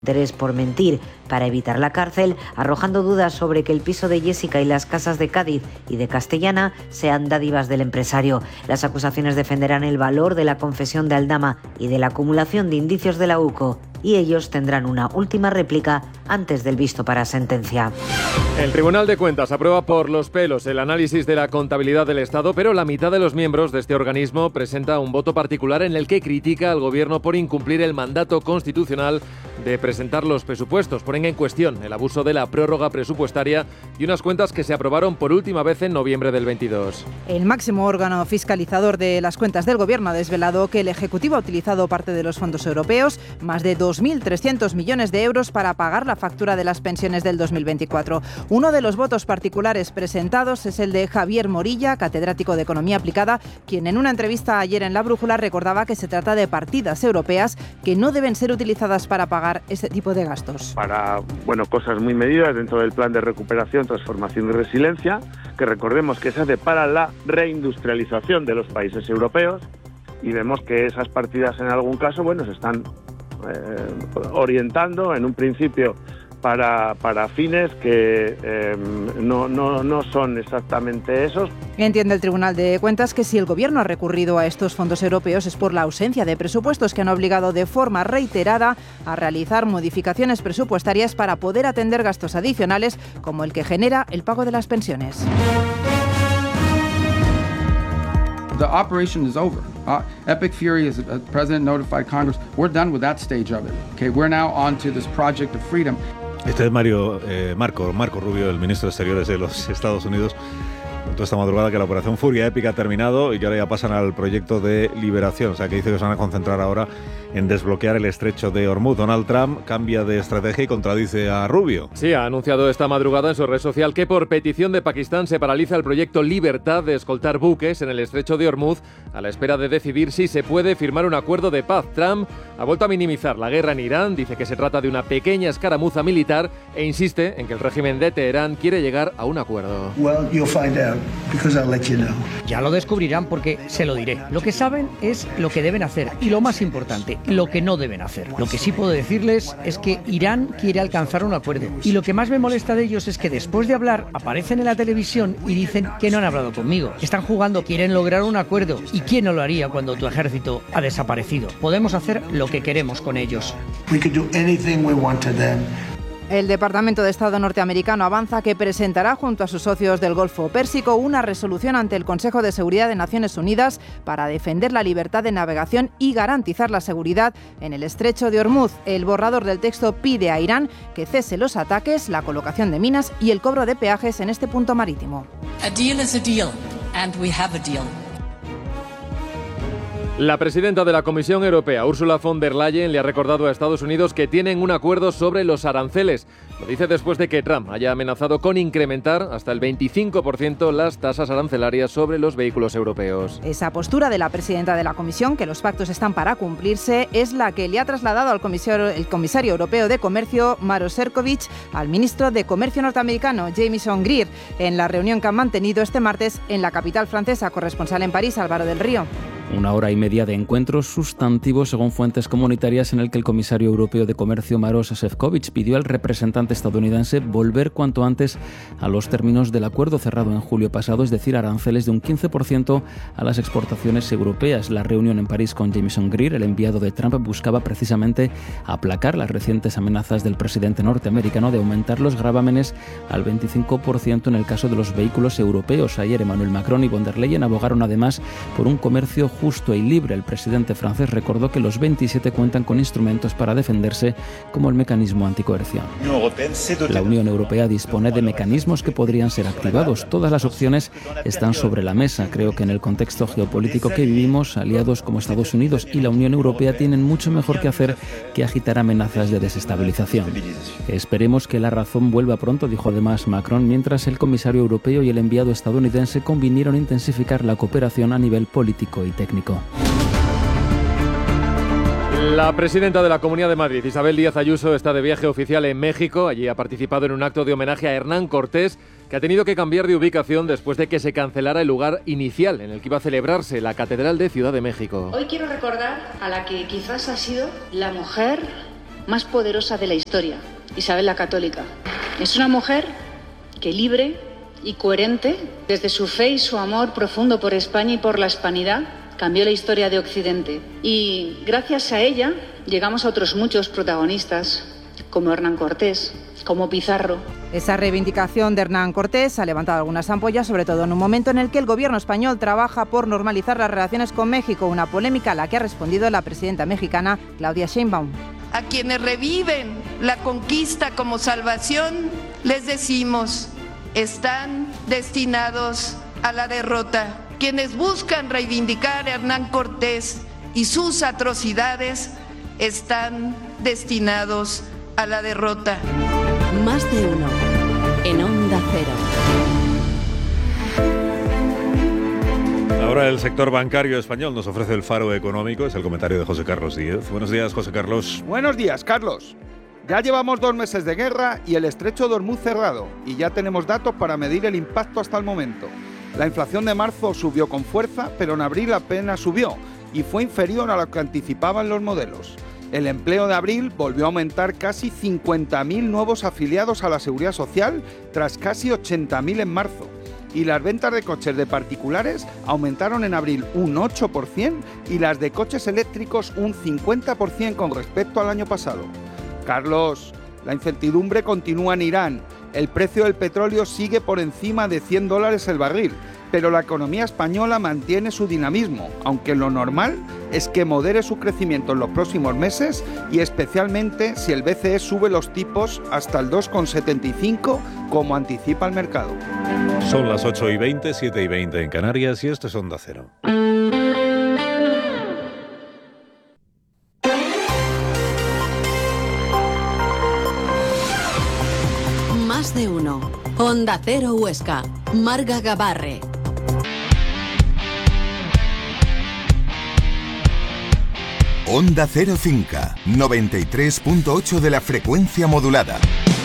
interés por mentir para evitar la cárcel, arrojando dudas sobre que el piso de Jessica y las casas de Cádiz y de Castellana sean dádivas del empresario. Las acusaciones defenderán el valor de la confesión de Aldama y de la acumulación de indicios de la UCO, y ellos tendrán una última réplica antes del visto para sentencia. El Tribunal de Cuentas aprueba por los pelos el análisis de la contabilidad del Estado, pero la mitad de los miembros de este organismo presenta un voto particular en el que critica al Gobierno por incumplir el mandato constitucional de presentar los presupuestos. Ponen en cuestión el abuso de la prórroga presupuestaria y unas cuentas que se aprobaron por última vez en noviembre del 22. El máximo órgano fiscalizador de las cuentas del Gobierno ha desvelado que el Ejecutivo ha utilizado parte de los fondos europeos, más de 2.300 millones de euros, para pagar la factura de las pensiones del 2024. Uno de los votos particulares presentados es el de Javier Morilla, catedrático de Economía Aplicada, quien en una entrevista ayer en La Brújula recordaba que se trata de partidas europeas que no deben ser utilizadas para pagar este tipo de gastos. Para, cosas muy medidas dentro del plan de recuperación, transformación y resiliencia, que recordemos que se hace para la reindustrialización de los países europeos, y vemos que esas partidas en algún caso, se están orientando en un principio para fines que no son exactamente esos. Entiende el Tribunal de Cuentas que si el Gobierno ha recurrido a estos fondos europeos es por la ausencia de presupuestos que han obligado de forma reiterada a realizar modificaciones presupuestarias para poder atender gastos adicionales como el que genera el pago de las pensiones. The operation is over. Epic Fury, as the President notified Congress, we're done with that stage of it. Okay, we're now on to this project of freedom. Este es Marco Rubio, el ministro de Exteriores de los Estados Unidos. Toda esta madrugada que la operación Furia Épica ha terminado y que ahora ya pasan al proyecto de liberación. O sea, que dice que se van a concentrar ahora en desbloquear el estrecho de Hormuz. Donald Trump cambia de estrategia y contradice a Rubio. Sí, ha anunciado esta madrugada en su red social que por petición de Pakistán se paraliza el proyecto Libertad de escoltar buques en el estrecho de Hormuz a la espera de decidir si se puede firmar un acuerdo de paz. Trump ha vuelto a minimizar la guerra en Irán, dice que se trata de una pequeña escaramuza militar e insiste en que el régimen de Teherán quiere llegar a un acuerdo. Ya lo descubrirán porque se lo diré. Lo que saben es lo que deben hacer y lo más importante, lo que no deben hacer. Lo que sí puedo decirles es que Irán quiere alcanzar un acuerdo y lo que más me molesta de ellos es que después de hablar aparecen en la televisión y dicen que no han hablado conmigo. Están jugando, quieren lograr un acuerdo y ¿quién no lo haría cuando tu ejército ha desaparecido? Podemos hacer lo que queremos con ellos. El Departamento de Estado norteamericano avanza que presentará junto a sus socios del Golfo Pérsico una resolución ante el Consejo de Seguridad de Naciones Unidas para defender la libertad de navegación y garantizar la seguridad en el estrecho de Hormuz. El borrador del texto pide a Irán que cese los ataques, la colocación de minas y el cobro de peajes en este punto marítimo. A deal is a deal, and we have a deal. La presidenta de la Comisión Europea, Ursula von der Leyen, le ha recordado a Estados Unidos que tienen un acuerdo sobre los aranceles. Lo dice después de que Trump haya amenazado con incrementar hasta el 25% las tasas arancelarias sobre los vehículos europeos. Esa postura de la presidenta de la Comisión, que los pactos están para cumplirse, es la que le ha trasladado el comisario europeo de Comercio, Maroš Šefčovič, al ministro de Comercio norteamericano, Jamieson Greer, en la reunión que han mantenido este martes en la capital francesa. Corresponsal en París, Álvaro del Río. Una hora y media de encuentros sustantivos según fuentes comunitarias en el que el comisario europeo de Comercio Maroš Šefčovič pidió al representante estadounidense volver cuanto antes a los términos del acuerdo cerrado en julio pasado, es decir, aranceles de un 15% a las exportaciones europeas. La reunión en París con Jamieson Greer, el enviado de Trump, buscaba precisamente aplacar las recientes amenazas del presidente norteamericano de aumentar los gravámenes al 25% en el caso de los vehículos europeos. Ayer Emmanuel Macron y von der Leyen abogaron además por un comercio justo y libre. El presidente francés recordó que los 27 cuentan con instrumentos para defenderse, como el mecanismo anticoerción. La Unión Europea dispone de mecanismos que podrían ser activados. Todas las opciones están sobre la mesa. Creo que en el contexto geopolítico que vivimos, aliados como Estados Unidos y la Unión Europea tienen mucho mejor que hacer que agitar amenazas de desestabilización. Esperemos que la razón vuelva pronto, dijo además Macron, mientras el comisario europeo y el enviado estadounidense convinieron intensificar la cooperación a nivel político y técnico. La presidenta de la Comunidad de Madrid, Isabel Díaz Ayuso, está de viaje oficial en México. Allí ha participado en un acto de homenaje a Hernán Cortés, que ha tenido que cambiar de ubicación después de que se cancelara el lugar inicial en el que iba a celebrarse, la Catedral de Ciudad de México. Hoy quiero recordar a la que quizás ha sido la mujer más poderosa de la historia, Isabel la Católica. Es una mujer que, libre y coherente, desde su fe y su amor profundo por España y por la hispanidad, cambió la historia de Occidente. Y gracias a ella llegamos a otros muchos protagonistas, como Hernán Cortés, como Pizarro. Esa reivindicación de Hernán Cortés ha levantado algunas ampollas, sobre todo en un momento en el que el gobierno español trabaja por normalizar las relaciones con México, una polémica a la que ha respondido la presidenta mexicana Claudia Sheinbaum. A quienes reviven la conquista como salvación, les decimos, están destinados a la derrota. Quienes buscan reivindicar a Hernán Cortés y sus atrocidades, están destinados a la derrota. Más de uno en Onda Cero. Ahora el sector bancario español nos ofrece el faro económico, es el comentario de José Carlos Díez. Buenos días, José Carlos. Buenos días, Carlos. Ya llevamos 2 meses de guerra y el estrecho de Hormuz cerrado, y ya tenemos datos para medir el impacto hasta el momento. La inflación de marzo subió con fuerza, pero en abril apenas subió y fue inferior a lo que anticipaban los modelos. El empleo de abril volvió a aumentar casi 50.000 nuevos afiliados a la Seguridad Social, tras casi 80.000 en marzo. Y las ventas de coches de particulares aumentaron en abril un 8% y las de coches eléctricos un 50% con respecto al año pasado. Carlos, la incertidumbre continúa en Irán. El precio del petróleo sigue por encima de $100 el barril, pero la economía española mantiene su dinamismo, aunque lo normal es que modere su crecimiento en los próximos meses y especialmente si el BCE sube los tipos hasta el 2,75 como anticipa el mercado. Son las 8:20, 7:20 en Canarias y esto es Onda Cero. Más de uno. Onda Cero Huesca. Marga Gabarre. Onda Cero Finca, 93.8 de la frecuencia modulada.